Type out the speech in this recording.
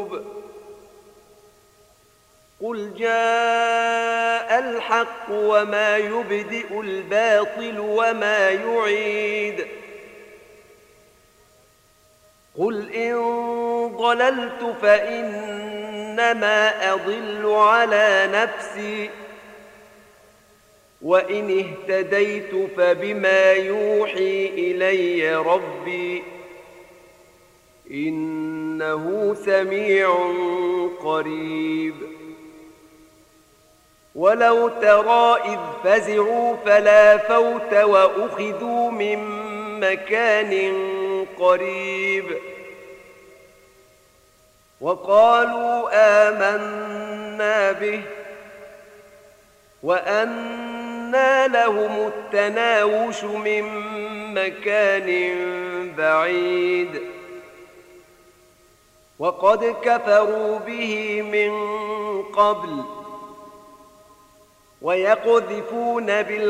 قل جاء الحق وما يبدئ الباطل وما يعيد قل إن ضللت فإنما أضل على نفسي وإن اهتديت فبما يوحي إلي ربي إنه سميع قريب ولو ترى إذ فزعوا فلا فوت وأخذوا من مكان قريب وقالوا آمنا به وأنى لهم التناوش من مكان بعيد وقد كفروا به من قبل ويقذفون